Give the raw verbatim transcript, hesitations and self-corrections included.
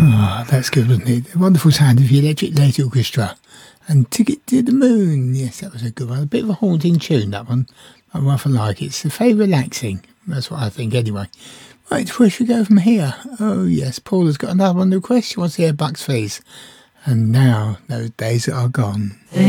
Oh, that's good, wasn't it? The wonderful sound of the Electric Light Orchestra. And Ticket to the Moon. Yes, that was a good one. A bit of a haunting tune, that one. I rather like it. It's very relaxing. That's what I think, anyway. Right, where should we go from here? Oh, yes, Paula's got another one request. She wants to hear Bucks Fizz. And now those days are gone.